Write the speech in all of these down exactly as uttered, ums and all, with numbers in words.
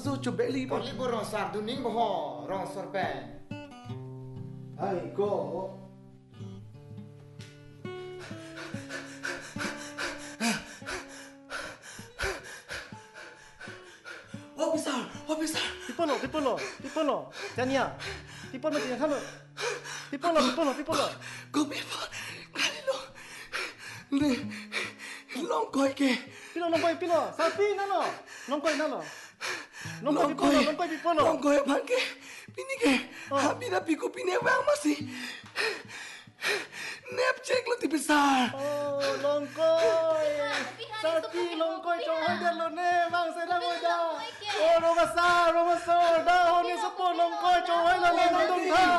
zo chu beli Còn bo. li bo rong sar du ning bo ho rong sor pe. Ai ko. Oh besar, oh besar. Tipolo, tipolo, tipolo. Tanya. Tipolo tiyan halo. Tipolo, tipolo, tipolo. Go people. Kali lo. Ne. Long koi ke. Pilo longkoi pilo. Sapi nalo. Longkoi nalo. Longkoi pipolo, longkoi pipolo. Long koi pan ke. Pini ke. Oh. Habi na piku pini bang masih. Nep cek lo ti besar. Oh, longkoi. Sapi longkoi chong hai dia lo ne bang sai dah ngoi dah. Oh, romasa, romaso. Dah honi sepo longkoi chong hai lo ne nong dong tha.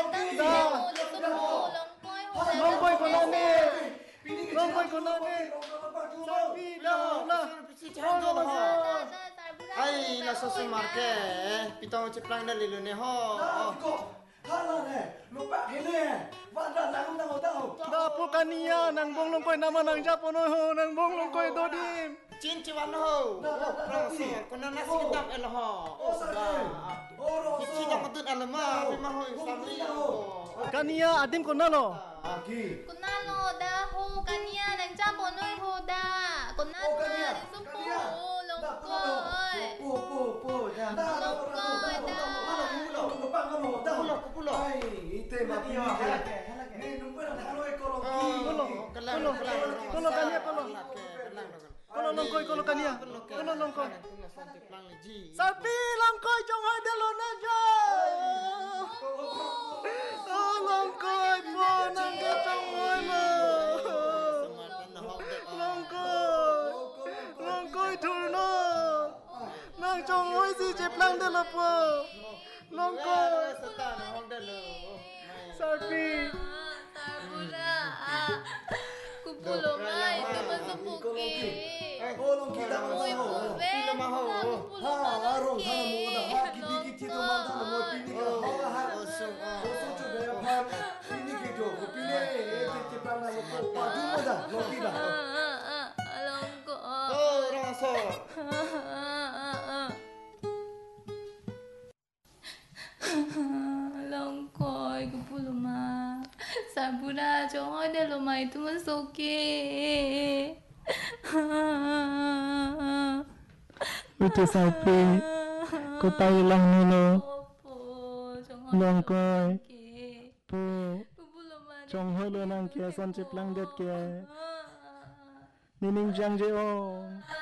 Longkoi ko na ne. Longkoi ko na ne. Sapi dah lah. Oh, romasa. Ai la so so mar ke. Pitong cheplang na lilu ne ho. Ko. Hala ne. Lupa hele. Vanda lang nang tao. Dah pukania nang bong longkoi nama nang Japono ho nang bong longkoi dodim. Chin chiwan ho. Rong sor ko na nasi kitab el ho. Oh sakit. Oh ro. Kici jak matut alama memang ho samri ho. Kania adim ko nalo. Aki. Kunalo da ho kanya nang Japonoy ho da. Kunalo da supo longkoi. Po po po. Dah. Longkoi da. Ko pa ngamo. Dah. Pulo ko pulo. Ai, ite ma pini ke. Ni numpa na kalo e ko Pulo kelang Pulo. kelang. Pulo kania, pulo. Kelang kelang. Kono longkoi kono kania. Kono longkoi. Pulo son cheplang le ji. Sapi longkoi chong hai de lo na jo. Oh longkoi po nang ke chong hai lo. Longkoi. Longkoi thul no. Nang chong hai si cheplang de lo po. Longkoi. Sapi. Tarbura. Kupulo mai tu masupuki. Oh long kita Muy mo. pube. Ha, arong ha mo da ha kiti kiti to man da mo pini ka. Ha ha. Oso chu be pa pini ke jo ko pini e te te pa na ko pa du mo da lo ki da. Longkoi. Oh, rong sor. Longkoi kupulo ma. Sabura chong de lo mai tu masuki. Ito sapi. Ko tayo lang nilo. Opo, chong Longkoi. ke. Po. Kupulo ma. Chong hoi lo nang kia son cheplang det kia. Nining jang je o.